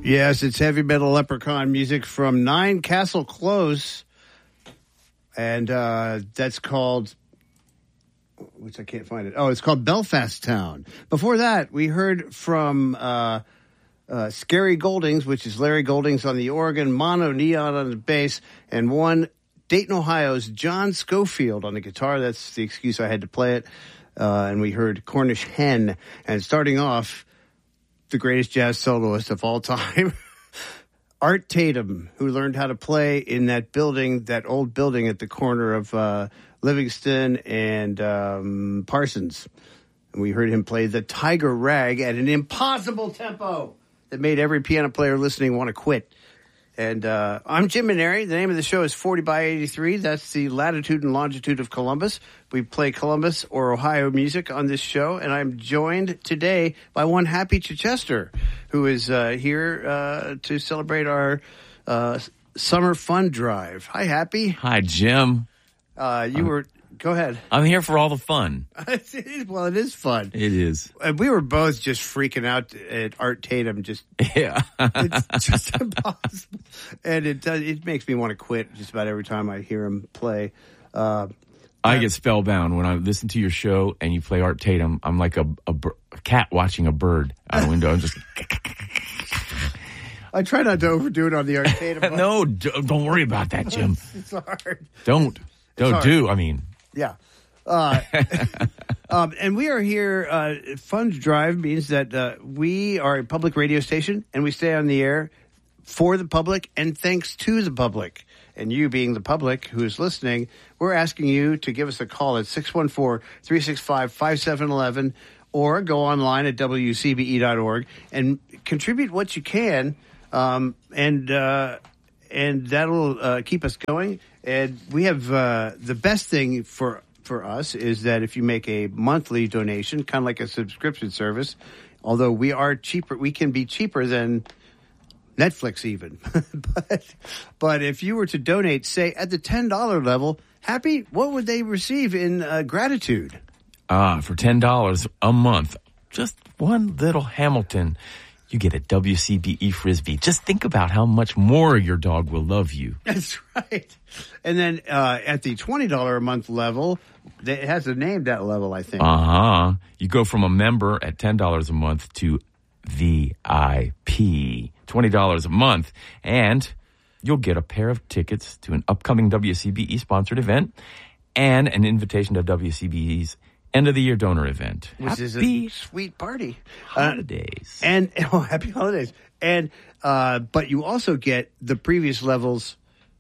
Yes, it's heavy metal leprechaun music from Nine Castle Close. And that's called, which I can't find it. Oh, it's called Belfast Town. Before that, we heard from Scary Goldings, which is Larry Goldings on the organ, Mono Neon on the bass, and one Dayton, Ohio's John Schofield on the guitar. That's the excuse I had to play it. And we heard Cornish Hen. And starting off, the greatest jazz soloist of all time, Art Tatum, who learned how to play in that building, that old building at the corner of Livingston and Parsons. And we heard him play the Tiger Rag at an impossible tempo that made every piano player listening want to quit. And I'm Jim Maneri. The name of the show is 40 by 83. That's the latitude and longitude of Columbus. We play Columbus or Ohio music on this show. And I'm joined today by one Happy Chichester, who is here to celebrate our summer fun drive. Hi, Happy. Hi, Jim. Go ahead. I'm here for all the fun. Well, it is fun. It is. We were both just freaking out at Art Tatum. Yeah. It's just impossible. And it makes me want to quit just about every time I hear him play. I get spellbound when I listen to your show and you play Art Tatum. I'm like a cat watching a bird out the window. I'm just... I try not to overdo it on the Art Tatum. No, don't worry about that, Jim. It's hard. Don't do. I mean... Yeah. And we are here. Fun Drive means that we are a public radio station and we stay on the air for the public and thanks to the public. And you being the public who is listening, we're asking you to give us a call at 614-365-5711 or go online at WCBE.org and contribute what you can. And that'll keep us going. And we have the best thing for us is that if you make a monthly donation, kind of like a subscription service, although we are cheaper, we can be cheaper than Netflix even. but if you were to donate, say at the $10 level, Happy, what would they receive in gratitude? For $10 a month, just one little Hamilton. You get a WCBE Frisbee. Just think about how much more your dog will love you. That's right. And then at the $20 a month level, it has a name, that level, I think. You go from a member at $10 a month to VIP, $20 a month, and you'll get a pair of tickets to an upcoming WCBE sponsored event and an invitation to WCBE's end of the year donor event. Which is a sweet party. Holidays. Happy holidays. And but you also get the previous levels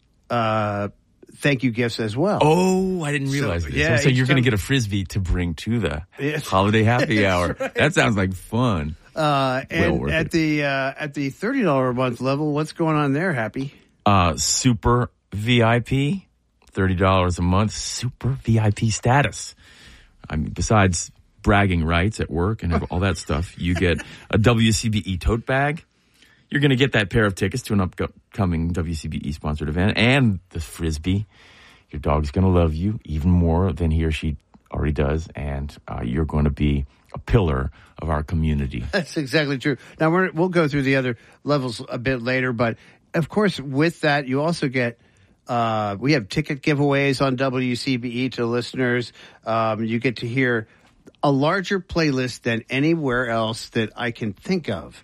thank you gifts as well. Oh, I didn't realize this. Yeah, so you're going to get a Frisbee to bring to the holiday happy hour. Right. That sounds like fun. And at the $30 a month level, what's going on there, Happy? Super VIP, $30 a month, super VIP status. I mean, besides bragging rights at work and all that stuff, you get a WCBE tote bag. You're going to get that pair of tickets to an upcoming WCBE sponsored event and the Frisbee. Your dog's going to love you even more than he or she already does, and you're going to be a pillar of our community. That's exactly true. Now, we'll go through the other levels a bit later, but of course, with that, you also get we have ticket giveaways on WCBE to listeners. You get to hear a larger playlist than anywhere else that I can think of.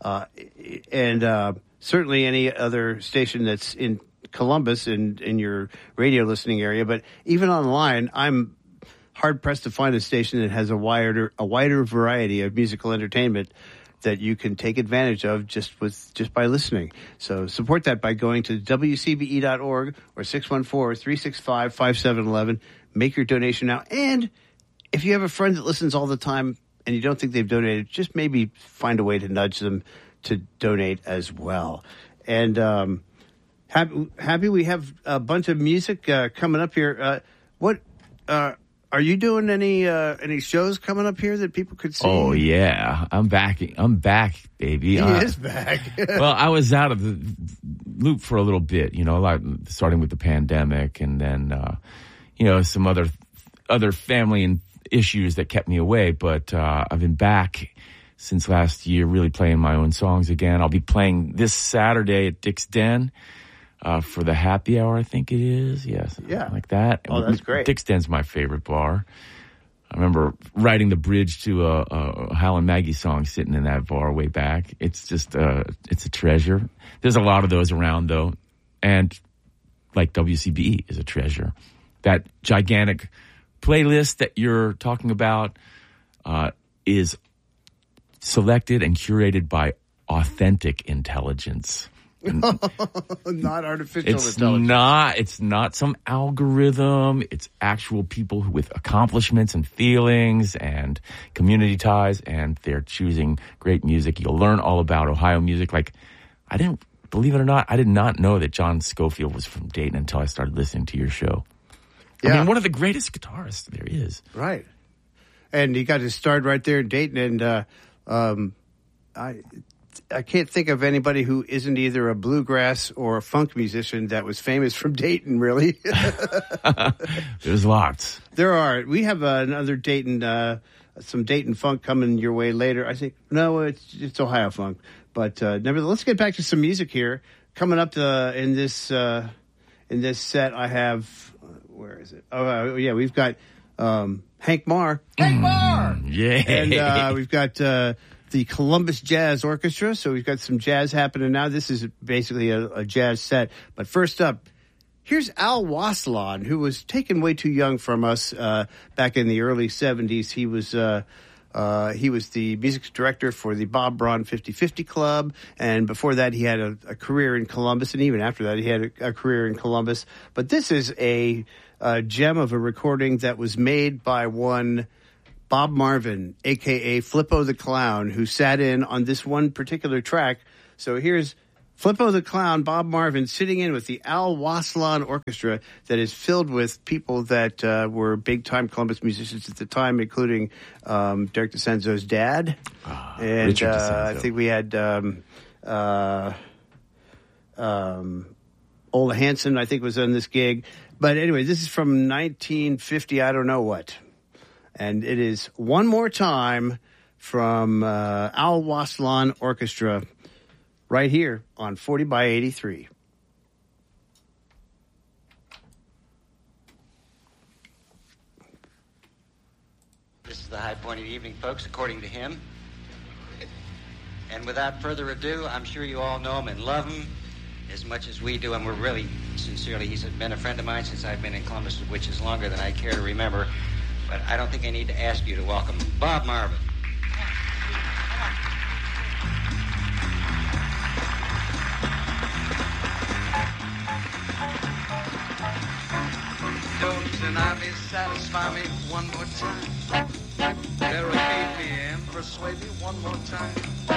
And certainly any other station that's in Columbus in your radio listening area. But even online, I'm hard-pressed to find a station that has a wider variety of musical entertainment that you can take advantage of just by listening. So support that by going to WCBE.org or 614-365-5711. Make your donation now. And if you have a friend that listens all the time and you don't think they've donated, just maybe find a way to nudge them to donate as well. And happy we have a bunch of music coming up here. Are you doing any shows coming up here that people could see? Oh yeah, I'm back, baby. He is back. Well, I was out of the loop for a little bit, like starting with the pandemic, and then some other family and issues that kept me away. But I've been back since last year, really playing my own songs again. I'll be playing this Saturday at Dick's Den for the happy hour, I think it is. Yes, yeah, like that. Oh, that's great. Dick's Den's my favorite bar. I remember writing the bridge to a Hal and Maggie song sitting in that bar way back. It's just it's a treasure. There's a lot of those around, though. And like WCBE is a treasure. That gigantic playlist that you're talking about is selected and curated by authentic intelligence. Not artificial intelligence. It's not some algorithm. It's actual people with accomplishments and feelings and community ties, and they're choosing great music. You'll learn all about Ohio music. Like, believe it or not, I did not know that John Scofield was from Dayton until I started listening to your show. Yeah. I mean, one of the greatest guitarists there is. Right. And he got his start right there in Dayton. And I can't think of anybody who isn't either a bluegrass or a funk musician that was famous from Dayton, really. There's lots. There are. We have another Dayton, some Dayton funk coming your way later. I think, no, it's Ohio funk. But nevertheless, let's get back to some music here. Coming up in this set, I have... where is it? Oh, yeah, we've got Hank Marr. Hank Marr! Yeah. And we've got the Columbus Jazz Orchestra, so we've got some jazz happening now. This is basically a jazz set. But first up, here's Al Waslan, who was taken way too young from us back in the early 70s. He was the music director for the Bob Braun 50/50 Club, and before that he had a career in Columbus, and even after that he had a career in Columbus. But this is a gem of a recording that was made by one Bob Marvin, a.k.a. Flippo the Clown, who sat in on this one particular track. So here's Flippo the Clown, Bob Marvin, sitting in with the Al Waslan Orchestra that is filled with people that were big-time Columbus musicians at the time, including Derek DeCenzo's dad. And Richard DeCenzo. I think we had Ola Hansen, I think, was on this gig. But anyway, this is from 1950, I don't know what. And it is One More Time from Al Waslan Orchestra, right here on 40 by 83. This is the high point of the evening, folks, according to him. And without further ado, I'm sure you all know him and love him as much as we do, and we're really, sincerely, he's been a friend of mine since I've been in Columbus, which is longer than I care to remember. But I don't think I need to ask you to welcome Bob Marvin. Don't deny me, satisfy me one more time. Derogate me and persuade me one more time.